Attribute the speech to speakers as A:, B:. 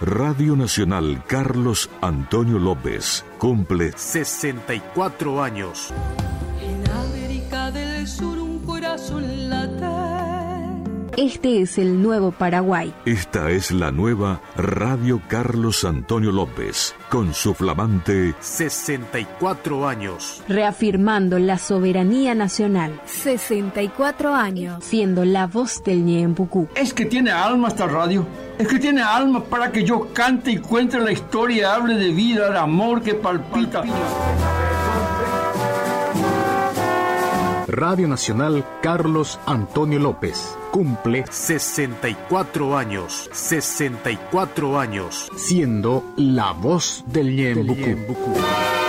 A: Radio Nacional Carlos Antonio López cumple
B: 64 años.
C: En América del Sur un corazón late.
D: Este es el nuevo Paraguay.
A: Esta es la nueva Radio Carlos Antonio López, con su flamante
B: 64 años.
D: Reafirmando la soberanía nacional.
E: 64 años.
D: Siendo la voz del Ñembucú.
F: Es que tiene alma esta radio. Es que tiene alma para que yo cante y cuente la historia, hable de vida, de amor que palpita.
G: Radio Nacional Carlos Antonio López cumple
B: 64 años. 64 años.
G: Siendo la voz del Ñembucú.